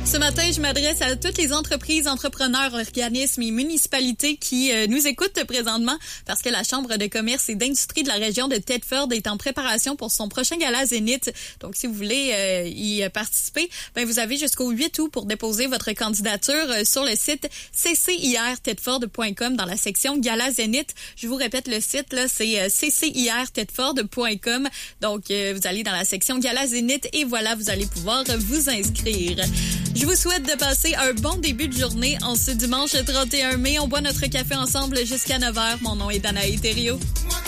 Ce matin, je m'adresse à toutes les entreprises, entrepreneurs, organismes et municipalités qui nous écoutent présentement parce que la Chambre de commerce et d'industrie de la région de Thetford est en préparation pour son prochain gala Zénith. Donc, si vous voulez y participer, ben vous avez jusqu'au 8 août pour déposer votre candidature sur le site ccirthetford.com dans la section Gala Zénith. Je vous répète, le site, là, c'est ccirthetford.com. Donc, vous allez dans la section Gala Zénith et voilà, vous allez pouvoir vous inscrire. Je vous souhaite de passer un bon début de journée en ce dimanche 31 mai. On boit notre café ensemble jusqu'à 9h. Mon nom est Danae Thériault.